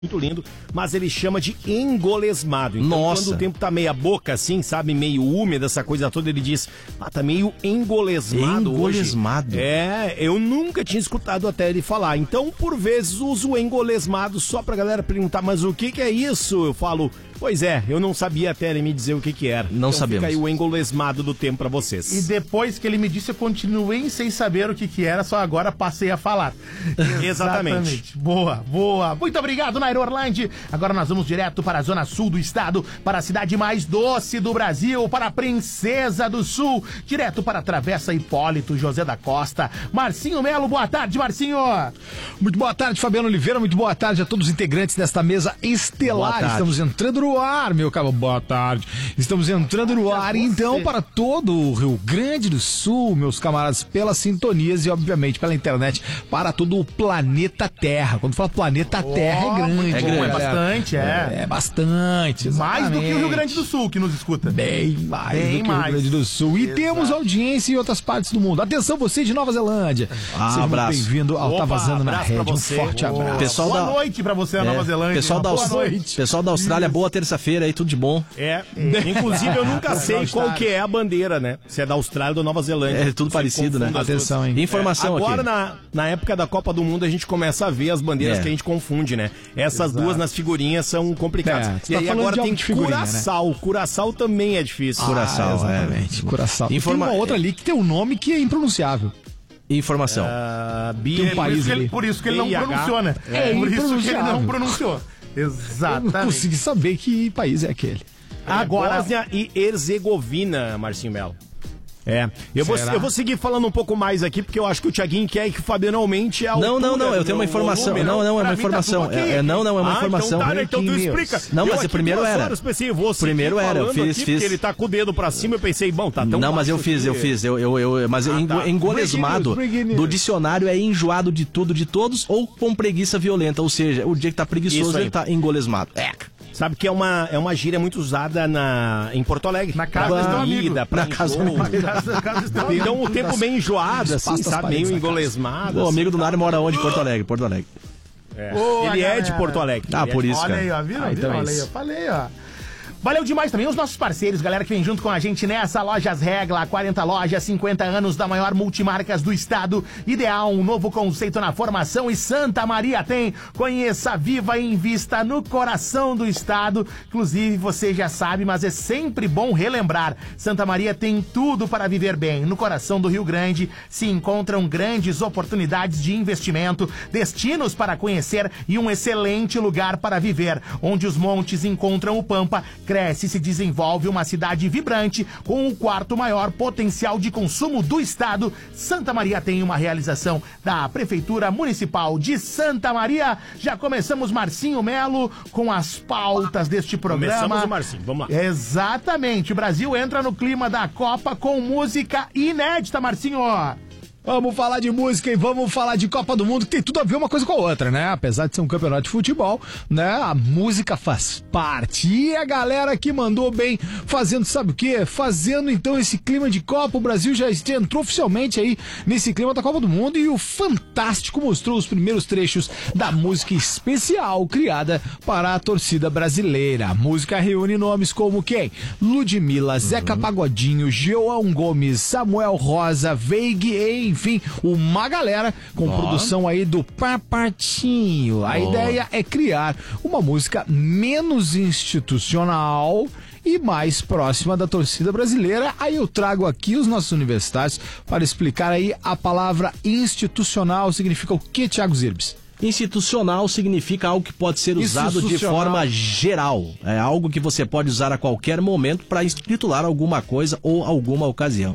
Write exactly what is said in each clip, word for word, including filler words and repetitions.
muito lindo, mas ele chama de engolesmado. Então, Nossa. quando o tempo tá meia boca assim, sabe, meio úmida, essa coisa toda, ele diz, ah, tá meio engolesmado, Engolesmado. hoje. É, eu nunca tinha escutado até ele falar. Então, por vezes, uso o engolesmado só pra galera perguntar, mas o que que é isso? Eu falo, pois é, eu não sabia até ele me dizer o que que era. Não então, sabemos. Fica aí o engolesmado do tempo pra vocês. E depois que ele me disse, eu continuei sem saber o que que era, só agora passei a falar. Exatamente. Boa, boa. Muito obrigado, Nairo Orlandi. Agora nós vamos direto para a zona sul do estado, para a cidade mais doce do Brasil, para a Princesa do Sul, direto para a Travessa Hipólito José da Costa. Marcinho Melo, boa tarde, Marcinho. Muito boa tarde, Fabiano Oliveira. Muito boa tarde a todos os integrantes desta mesa estelar. Estamos entrando no ar, meu cabo. Boa tarde. Estamos entrando no ar, então, para todo o Rio Grande do Sul, meus camaradas, pelas sintonias e, obviamente, pela internet, para todo o planeta Terra. Quando fala planeta Terra, é grande. É, grande. é bastante, é. É, é bastante. Mais do que o Rio exatamente. Grande do Sul que nos escuta. Bem mais Bem do que mais. o Rio Grande do Sul. E Exato. temos audiência em outras partes do mundo. Atenção, você de Nova Zelândia. Ah, Seja muito abraço. bem-vindo ao Opa, Tá Vazando na abraço pra Rede. Um você. forte Boa. abraço. Pessoal boa da- noite pra você, É, Nova Zelândia. Pessoal da, Boa Aust- noite. pessoal da Austrália, boa terça-feira aí, tudo de bom. É, inclusive eu nunca sei qual que é a bandeira, né? Se é da Austrália ou da Nova Zelândia. É tudo Você parecido, né? confunde as Atenção, duas. hein? Informação Agora, aqui. na, na época da Copa do Mundo, a gente começa a ver as bandeiras É. que a gente confunde, né? Essas duas nas figurinhas são complicadas. É, você e tá aí falando agora de tem álbum de figurinha, né? Curaçao. Curaçao também é difícil. Curaçao, Ah, é. exatamente. Curaçao. E Informa- tem uma outra ali que tem um nome que é impronunciável. Informação. Ah, Bi- Tem um Por país isso, que ele, ali. por isso que ele não B I H. pronunciou, né? É por isso que ele não impronunciável. pronunciou. Eu não Exatamente. consegui saber que país é aquele. Agora, Bósnia e Herzegovina, Marcinho Melo. É, eu vou, Será? eu vou seguir falando um pouco mais aqui, porque eu acho que o Thiaguinho quer que o Fabiano aumente a Não, altura não, não, eu do tenho uma meu informação. volume, Não, não, é Pra uma mim tá informação. tudo ok. É, é, não, não, é uma Ah, informação. então tá, né? Então tu Breaking explica. news. Não, Eu mas aqui o primeiro duas era. horas pensei, vou seguir Primeiro era, eu falando fiz, aqui, fiz. Porque ele tá com o dedo pra cima, eu pensei, bom, tá tão Não, mas eu baixo fiz, aqui. eu fiz, eu, eu, eu mas Ah, engo- tá. engolesmado Breaking news, breaking do news. dicionário é enjoado de tudo, de todos, ou com preguiça violenta, ou seja, o dia que tá Isso preguiçoso, aí. ele tá engolesmado. É. Sabe que é uma, é uma gíria muito usada na, em Porto Alegre. Na casa Pra do teu amigo. comida, pra Na casa do enjoo. amigo. Então o tempo bem enjoado, assim, pastas sabe? Meio parentes da engolesmado. O assim. amigo do Nário mora onde? Porto Alegre, Porto Alegre. É. Boa, Ele é galera. de Porto Alegre. Ah, Ele é por de- isso, olha cara. aí, ó, viram? Ah, então viram? é Olha aí, isso. eu falei, ó. Valeu demais também os nossos parceiros, galera que vem junto com a gente nessa Lojas Regla, quarenta lojas, cinquenta anos da maior multimarcas do estado. Ideal, um novo conceito na formação e Santa Maria tem. Conheça, viva e invista no coração do estado. Inclusive, você já sabe, mas é sempre bom relembrar. Santa Maria tem tudo para viver bem. No coração do Rio Grande se encontram grandes oportunidades de investimento, destinos para conhecer e um excelente lugar para viver, onde os montes encontram o Pampa. Cresce e se desenvolve uma cidade vibrante com o quarto maior potencial de consumo do estado. Santa Maria tem uma realização da Prefeitura Municipal de Santa Maria. Já começamos, Marcinho Melo, com as pautas deste programa. Começamos o Marcinho, vamos lá. Exatamente, o Brasil entra no clima da Copa com música inédita, Marcinho. Vamos falar de música e vamos falar de Copa do Mundo, que tem tudo a ver uma coisa com a outra, né? Apesar de ser um campeonato de futebol, né? A música faz parte. E a galera que mandou bem, fazendo, sabe o quê? Fazendo então esse clima de Copa. O Brasil já entrou oficialmente aí nesse clima da Copa do Mundo e o Fantástico mostrou os primeiros trechos da música especial criada para a torcida brasileira. A música reúne nomes como quem? Ludmilla, Zeca Pagodinho, João Gomes, Samuel Rosa, Veig e enfim, uma galera com oh. produção aí do Papatinho. A oh. ideia é criar uma música menos institucional e mais próxima da torcida brasileira. Aí eu trago aqui os nossos universitários para explicar aí a palavra institucional significa o que, Thiago Zirbes? Institucional significa algo que pode ser usado de forma geral. É algo que você pode usar a qualquer momento para intitular alguma coisa ou alguma ocasião.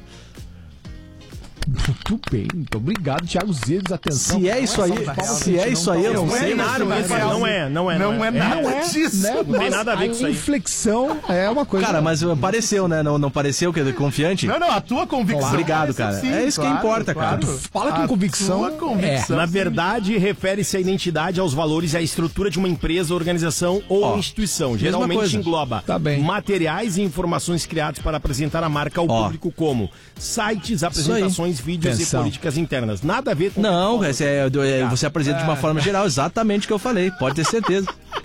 Muito bem, muito obrigado, Thiago Zirbes, atenção. Se é isso aí, se é isso aí, eu não sei. Não é, não é, não é nada Não é disso. né? Não tem nada a ver com isso aí. Inflexão é uma coisa. Cara, mas pareceu, né? Não, não pareceu que é confiante? Não, não, a tua convicção. Obrigado, cara. Sim, É isso que claro, importa, cara. claro. Fala com A convicção. tua convicção. Na verdade, refere-se à identidade, aos valores e à estrutura de uma empresa, organização ou Ó, instituição. mesma Geralmente coisa. engloba Tá bem. materiais e informações criados para apresentar a marca ao Ó. público, como sites, apresentações eleições, vídeos Atenção. e políticas internas. Nada a ver com... Não, esse é, é, você apresenta de uma forma geral, exatamente o que eu falei, pode ter certeza.